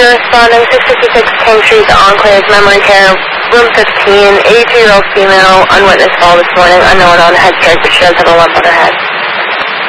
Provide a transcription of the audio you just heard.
responding, 656 King Street, The Enclave, Memory Care, room 15, 82-year-old female, unwitnessed fall this morning, unknown on head strike, but she does have a lump on her head.